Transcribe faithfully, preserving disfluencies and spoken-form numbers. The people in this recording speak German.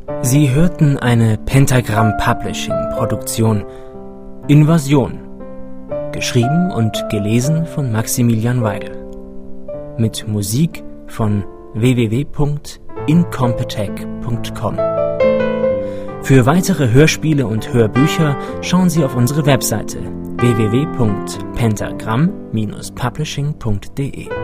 Sie hörten eine Pentagram Publishing Produktion Invasion, geschrieben und gelesen von Maximilian Weigel, mit Musik von w w w punkt incompetech punkt com. Für weitere Hörspiele und Hörbücher schauen Sie auf unsere Webseite w w w punkt pentagram Bindestrich publishing punkt de.